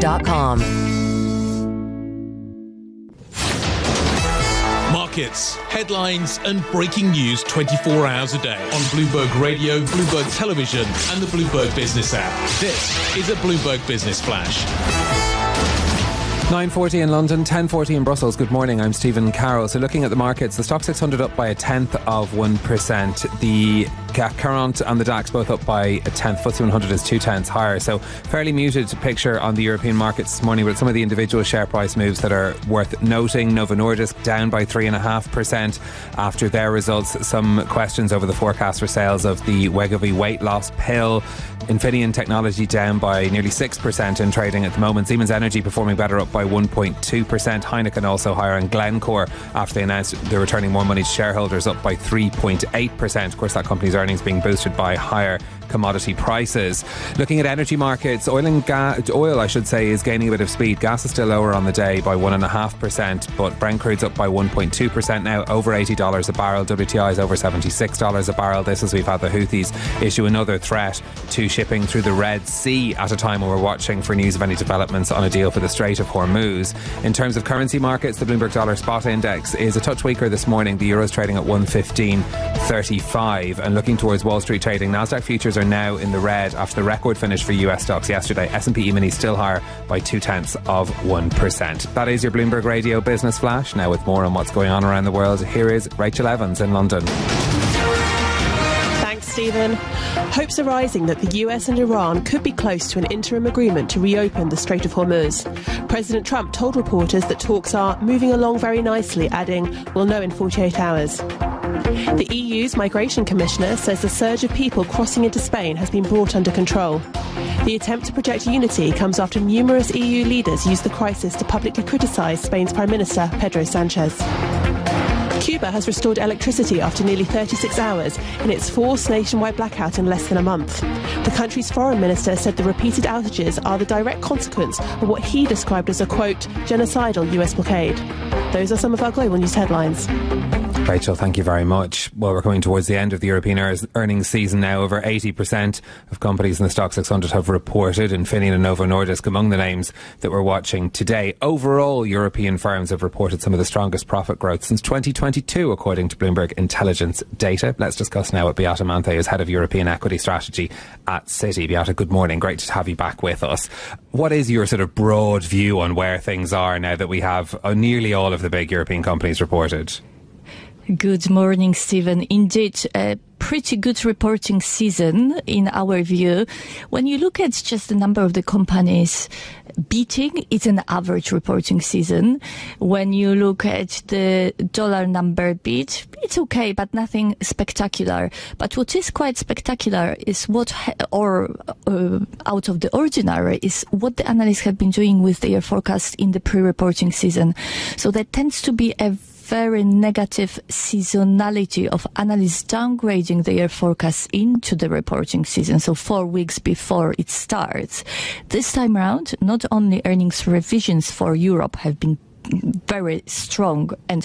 BluebergRadio.com. Markets, headlines and breaking news 24 hours a day on Bloomberg Radio, Bloomberg Television and the Bloomberg Business app. This is a Bloomberg Business Flash. 9:40 in London, 10:40 in Brussels. Good morning, I'm Stephen Carroll. So looking at the markets, the Stoxx 600 up by 1/10%. The CAC 40 and the DAX both up by 1/10. FTSE 100 is 0.2 higher. So fairly muted picture on the European markets this morning, with some of the individual share price moves that are worth noting. Novo Nordisk down by 3.5% after their results. Some questions over the forecast for sales of the Wegovy weight loss pill. Infineon Technology down by nearly 6% in trading at the moment. Siemens Energy performing better, up by 1.2%. Heineken also higher, and Glencore, after they announced they're returning more money to shareholders, up by 3.8%. Of course, that company's earnings being boosted by higher commodity prices. Looking at energy markets, oil is gaining a bit of speed. Gas is still lower on the day by 1.5%, but Brent crude's up by 1.2% now, over $80 a barrel. WTI is over $76 a barrel. This as we've had the Houthis issue another threat to shipping through the Red Sea at a time when we're watching for news of any developments on a deal for the Strait of Hormuz. In terms of currency markets, the Bloomberg Dollar Spot Index is a touch weaker this morning. The Euro's trading at 115.35, and looking towards Wall Street trading, Nasdaq futures are now in the red after the record finish for US stocks yesterday. S&P E-mini still higher by 0.2%. That is your Bloomberg Radio Business Flash. Now with more on what's going on around the world, here is Rachel Evans in London. Thanks, Stephen. Hopes are rising that the US and Iran could be close to an interim agreement to reopen the Strait of Hormuz. President Trump told reporters that talks are moving along very nicely, adding, "We'll know in 48 hours." The EU's Migration Commissioner says the surge of people crossing into Spain has been brought under control. The attempt to project unity comes after numerous EU leaders used the crisis to publicly criticise Spain's Prime Minister, Pedro Sanchez. Cuba has restored electricity after nearly 36 hours in its forced nationwide blackout in less than a month. The country's foreign minister said the repeated outages are the direct consequence of what he described as a, quote, genocidal US blockade. Those are some of our global news headlines. Rachel, thank you very much. Well, we're coming towards the end of the European earnings season now. Over 80% of companies in the Stoxx 600 have reported, Infineon and Novo Nordisk among the names that we're watching today. Overall, European firms have reported some of the strongest profit growth since 2022, according to Bloomberg Intelligence data. Let's discuss now with Beata Manthe, who's Head of European Equity Strategy at Citi. Beata, good morning. Great to have you back with us. What is your sort of broad view on where things are now that we have nearly all of the big European companies reported? Good morning, Stephen. Indeed, a pretty good reporting season in our view. When you look at just the number of the companies beating, it's an average reporting season. When you look at the dollar number beat, it's okay, but nothing spectacular. But what is quite spectacular is out of the ordinary is what the analysts have been doing with their forecast in the pre-reporting season. So that tends to be a very negative seasonality of analysts downgrading their forecasts into the reporting season, so 4 weeks before it starts. This time around, not only earnings revisions for Europe have been very strong and